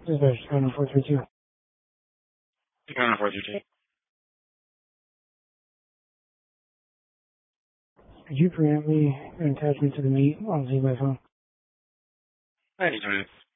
Dispatch 432. 432. Could you preempt me an attachment to the meet? I'll see by phone. Hey,